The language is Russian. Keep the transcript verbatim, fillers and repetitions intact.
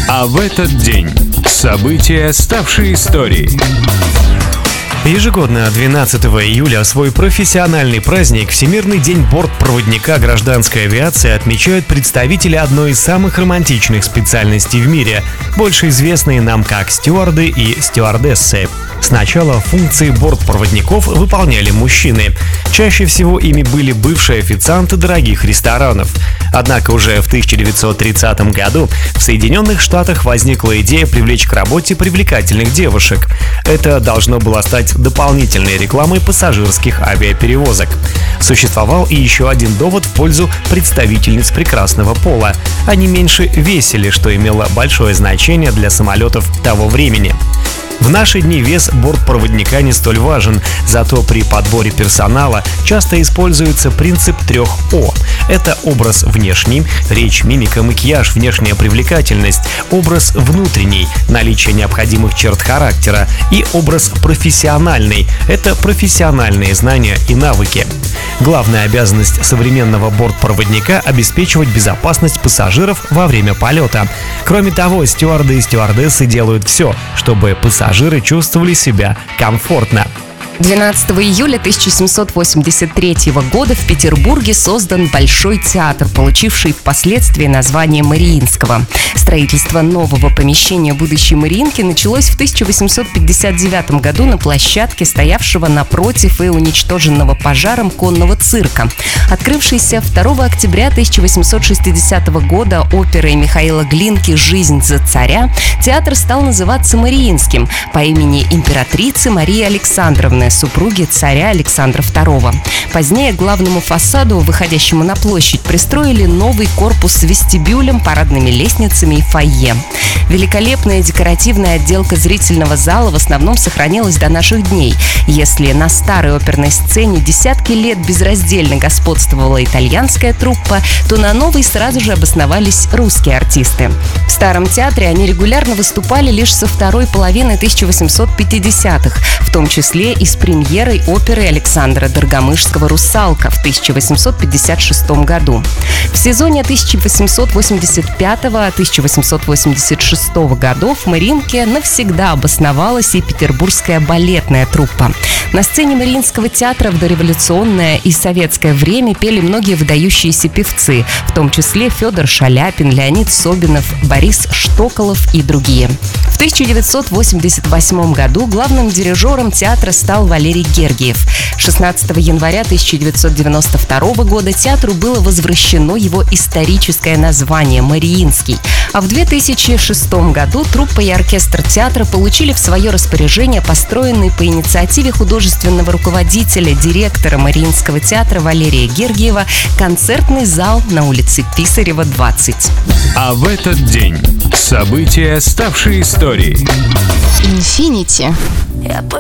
А в этот день события, ставшие историей. Ежегодно двенадцатого июля свой профессиональный праздник Всемирный день бортпроводника гражданской авиации отмечают представители одной из самых романтичных специальностей в мире, больше известные нам как стюарды и стюардессы. Сначала функции бортпроводников выполняли мужчины. Чаще всего ими были бывшие официанты дорогих ресторанов. Однако уже в тысяча девятьсот тридцатом году в Соединенных Штатах возникла идея привлечь к работе привлекательных девушек. Это должно было стать дополнительной рекламой пассажирских авиаперевозок. Существовал и еще один довод в пользу представительниц прекрасного пола. Они меньше весили, что имело большое значение для самолетов того времени. В наши дни вес бортпроводника не столь важен, зато при подборе персонала часто используется принцип трех О. Это образ внешний, речь, мимика, макияж, внешняя привлекательность, образ внутренний, наличие необходимых черт характера и образ профессиональный. Это профессиональные знания и навыки. Главная обязанность современного бортпроводника – обеспечивать безопасность пассажиров во время полета. Кроме того, стюарды и стюардессы делают все, чтобы пассажиры чувствовали себя комфортно. двенадцатого июля тысяча семьсот восемьдесят третьего года в Петербурге создан Большой театр, получивший впоследствии название Мариинского. Строительство нового помещения будущей Мариинки началось в тысяча восемьсот пятьдесят девятом году на площадке, стоявшего напротив и уничтоженного пожаром конного цирка. Открывшийся второго октября тысяча восемьсот шестидесятого года оперой Михаила Глинки «Жизнь за царя», театр стал называться Мариинским по имени императрицы Марии Александровны, супруги царя Александра второго. Позднее к главному фасаду, выходящему на площадь, пристроили новый корпус с вестибюлем, парадными лестницами и фойе. Великолепная декоративная отделка зрительного зала в основном сохранилась до наших дней. Если на старой оперной сцене десятки лет безраздельно господствовала итальянская труппа, то на новой сразу же обосновались русские артисты. В Старом театре они регулярно выступали лишь со второй половины тысяча восемьсот пятидесятых, в том числе и с премьерой оперы Александра Доргомышского «Русалка» в тысяча восемьсот пятьдесят шестом году. В сезоне тысяча восемьсот восемьдесят пятого — тысяча восемьсот восемьдесят шестого годов в Мариинке навсегда обосновалась и петербургская балетная труппа. На сцене Мариинского театра в дореволюционное и советское время пели многие выдающиеся певцы, в том числе Федор Шаляпин, Леонид Собинов, Борис Штоколов и другие. В тысяча девятьсот восемьдесят восьмом году главным дирижером театра стал Валерий Гергиев. шестнадцатого января тысяча девятьсот девяносто второго года театру было возвращено его историческое название «Мариинский». А в две тысячи шестом году труппа и оркестр театра получили в свое распоряжение построенный по инициативе художественного руководителя, директора Мариинского театра Валерия Гергиева концертный зал на улице Писарева, двадцать. А в этот день события, ставшие историей. Infinity.